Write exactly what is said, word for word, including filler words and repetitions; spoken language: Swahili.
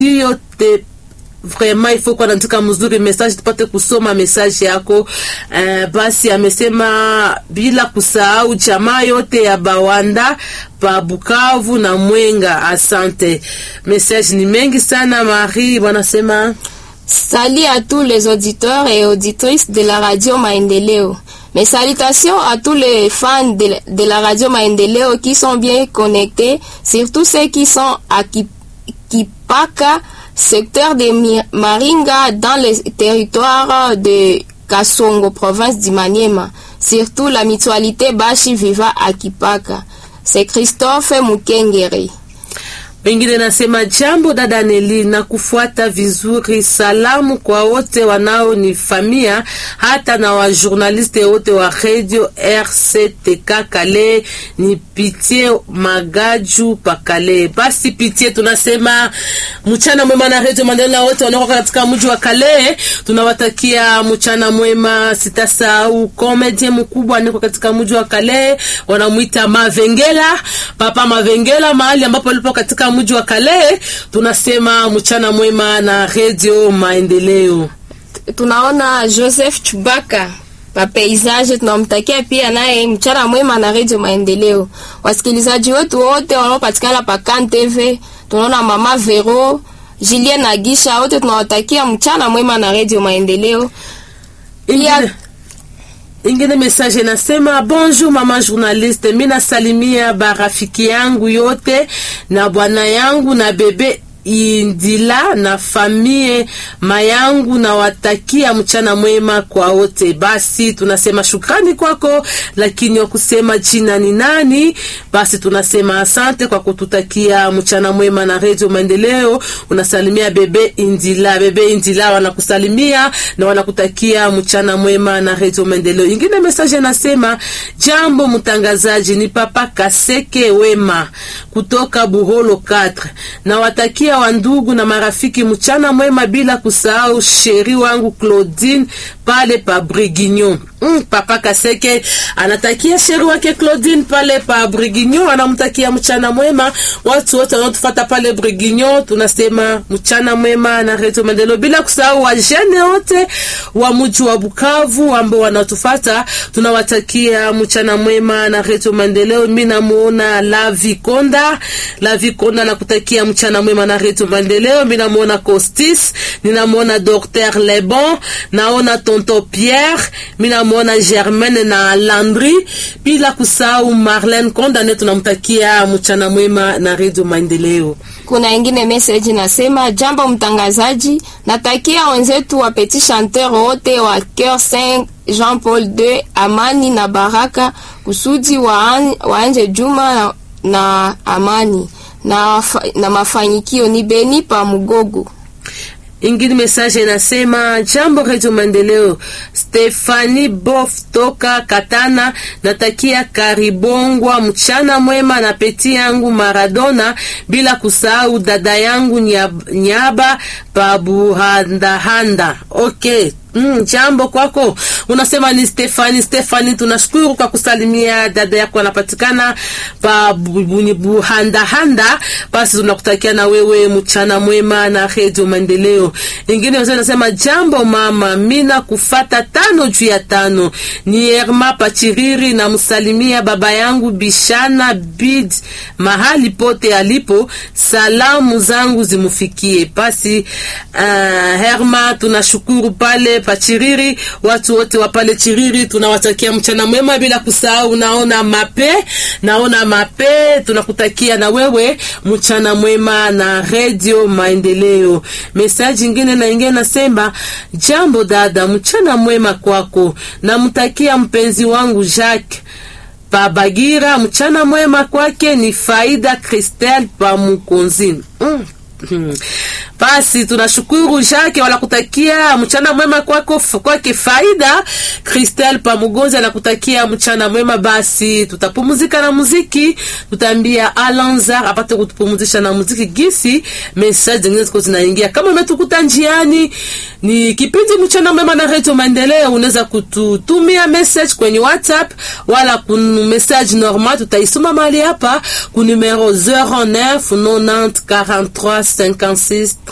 yote vraiment il faut kwa andika mzuri message tupate kusoma message yako. Uh, basi amesema bila kusahau jamaa yote ya Bawanda pa Bukavu na Mwenga, asante. Message ni mengi sana. Marie wanasema salut à tous les auditeurs et auditrices de la radio Maendeleo. Mes salutations à tous les fans de, de la radio Maendeleo qui sont bien connectés, surtout ceux qui sont à Kipaka, secteur de Maringa, dans les territoires de Kasongo, province d'Imaniema. Surtout la mutualité Bashi Viva à Kipaka. C'est Christophe Mukengere. Wengine nasema jambo dada Neli, na kufuata vizuri. Salamu kwa wote wanao ni famia, hata na wa journaliste wote wa radio R C T K Kale, ni Pitie Magaju Pakale. Basi Pitie, tunasema mchana mwema na radio Mandela wote wanao katika mji wa Kale, tunawatakia mchana mwema. Sitasahau comedian mkubwa niko katika mji wa Kale, wanamuita Mavengela, Papa Mavengela, mahali ambapo alipo katika mji wa Kale. Tunasema mchana mwema na radio Maendeleo. Tunaona Joseph Chubaka pa paysage, tunamtakia pia naye mchana mwema na radio Maendeleo. Wasikilizaji wetu wote wanaopatikana pa Kan T V, tunaona mama Vero, Julien Nagisha, wote tunawatakia mchana mwema na radio Maendeleo. Pia ingine message nasema bonjour mama journaliste, mina salimia barafiki yangu yote na bwana yangu na bebe Indila na famie mayangu, na watakia mchana mwema kwa wote. Basi tunasema shukrani kwako, lakini wakusema jina ni nani? Basi tunasema asante kwa kututakia mchana mwema na radio Maendeleo. Unasalimia bebe Indila, bebe Indila wanakusalimia na wanakutakia mchana mwema na radio Maendeleo. Ingine message nasema jambo mtangazaji, ni Papa Kaseke Wema kutoka Buholo quatre, na watakia wa ndugu na marafiki mchana mwema, bila kusahau sheri wangu Claudine pale pa Brigignon. Mm, Papa Kaseke anatakia sheri wake Claudine pale pa Brigignon, anamtakia mchana mwema. Watu wote wanaotufuata pale Brigignon, tunasema mchana mwema na radio Maendeleo, bila kusahau wajene wote wa mji wa Bukavu ambao wanatufuata, tunawatakia mchana mwema na radio Maendeleo. Mimi namuona La Vikonda, La Vikonda nakutakia mchana mwema na radio Maendeleo. Mimi namuona Costis, ninamuona Docteur Lebon, naona Tonto Pierre, mimi namuona Germaine na Landry, bila kusahau Marlene Konda, tunamtakia mchana mwema na radio Maendeleo. Kuna ingine message nasema jambo mtangazaji, natakia wenzetu wa petit chanteur wote wa Cœur Saint Jean Paul deux amani na baraka, kusudi wa waanje juma na, na amani na, na mafanikio. Ni Beni pa Mugogo. Ingine message nasema jambo radio Maendeleo, Stefani Bof toka Katana, natakia Karibongwa mchana mwema na peti yangu Maradona, bila kusahau dada yangu Nyab, Nyaba Pabuhandahanda. Okay. Mm, jambo kwako. Unasema ni Stefani. Stefani, tunashukuru kwa kusalimia dada yako anapatikana pa Buhanda Handa. Basi tunakutakia na wewe mchana mwema na radio Maendeleo. Ingine unasema jambo mama, mina kufata tano juu ya tano. Ni Erma Pachiriri, na msalimia baba yangu Bishana Bid mahali pote alipo, salamu zangu zimufikie. Basi uh, Erma, tunashukuru pale Pachiriri, watu wote wa pale Chiriri tunawatakia mchana mwema, bila kusahau naona Mape, naona Mape, tunakutakia na wewe mchana mwema na radio Maendeleo. Message ingine na ingine nasema jambo dada, mchana mwema kwako, na mtakia mpenzi wangu Jacques Pabagira mchana mwema kwake, ni Faida Christelle pa Mukonzini. Mm. Hmm. Basi tunashukuru Jacques, wala kutakia mchana mwema kwako kwake Faida Christelle Pamugonza, na kutakia mchana mwema. Basi tutapumzika na muziki, tutaambia Alanzar apate kutupumzisha na muziki gisi message zingine ziko zinaingia. Kama umetukuta njiani, ni kipindi mchana mwema na radio Maendeleo, unaweza kututumia message kwenye WhatsApp wala kun message normal, tutaisoma mali hapa ku numero zero neuf nonante quarante-trois cinquante-six